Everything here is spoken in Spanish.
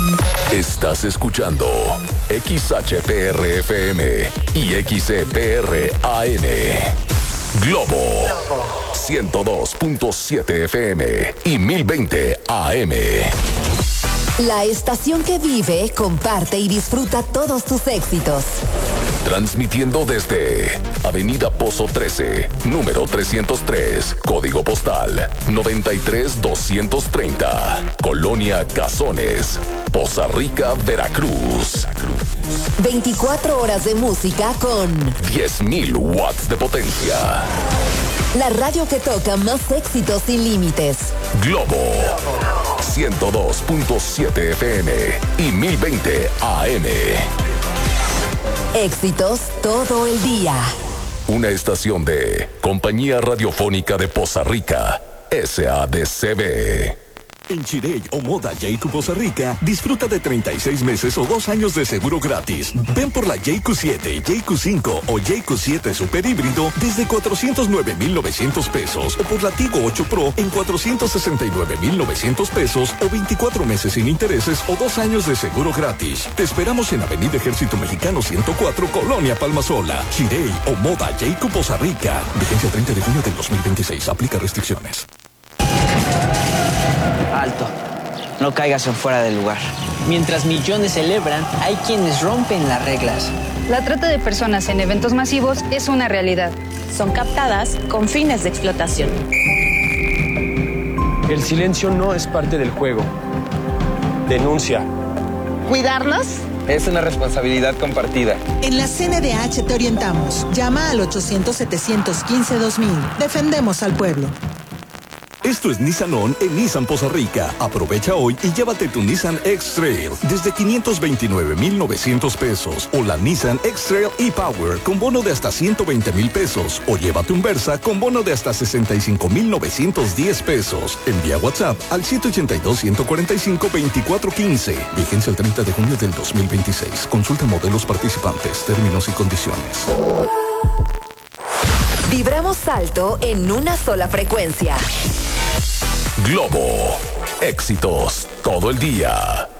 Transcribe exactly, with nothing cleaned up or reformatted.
Estás escuchando X H P R F M y X E P R A N. Globo ciento dos punto siete F M y mil veinte A M. La estación que vive, comparte y disfruta todos tus éxitos. Transmitiendo desde Avenida Pozo trece, número trescientos tres, código postal noventa y tres doscientos treinta, Colonia Cazones, Poza Rica, Veracruz. veinticuatro horas de música con diez mil watts de potencia. La radio que toca más éxitos sin límites. Globo ciento dos punto siete F M y mil veinte A M. Éxitos todo el día. Una estación de Compañía Radiofónica de Poza Rica, S A D C B. En Chirey o Moda Jayco Poza Rica, disfruta de treinta y seis meses o dos años de seguro gratis. Ven por la Jayco siete, Jayco cinco o Jayco siete Super Híbrido desde cuatrocientos nueve mil novecientos pesos o por la Tigo ocho Pro en cuatrocientos sesenta y nueve mil novecientos pesos o veinticuatro meses sin intereses o dos años de seguro gratis. Te esperamos en Avenida Ejército Mexicano ciento cuatro, Colonia Palmasola. Chirey o Moda Jayco Poza Rica. Vigencia treinta de junio del dos mil veintiséis. Aplica restricciones. Alto, no caigas en fuera del lugar. Mientras millones celebran, hay quienes rompen las reglas. La trata de personas en eventos masivos es una realidad. Son captadas con fines de explotación. El silencio no es parte del juego. Denuncia. ¿Cuidarnos? Es una responsabilidad compartida. En la C N D H te orientamos. Llama al ochocientos, setecientos quince, dos mil. Defendemos al pueblo. Esto es Nissan On en Nissan Poza Rica. Aprovecha hoy y llévate tu Nissan X-Trail desde quinientos veintinueve mil novecientos pesos o la Nissan X-Trail e-Power con bono de hasta ciento veinte mil pesos o llévate un Versa con bono de hasta sesenta y cinco mil novecientos diez pesos. Envía WhatsApp al siete ocho dos, uno cuatro cinco, dos cuatro uno cinco. Vigencia el treinta de junio del dos mil veintiséis. Consulta modelos participantes, términos y condiciones. Vibramos alto en una sola frecuencia. Globo, éxitos todo el día.